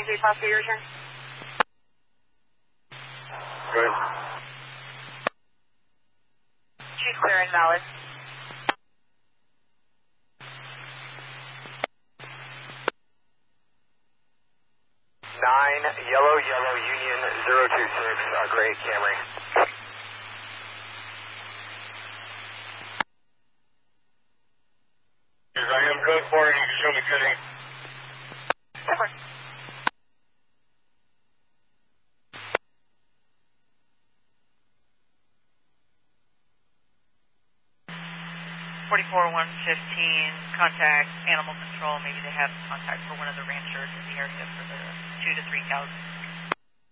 93, possibly your return. Good. She's clear and valid. 9 Yellow Union 026, gray Camry. If I am code 4, you can show me coding. Super. Contact animal control. Maybe they have contact for one of the ranchers in the area for the 2 to 3 cows.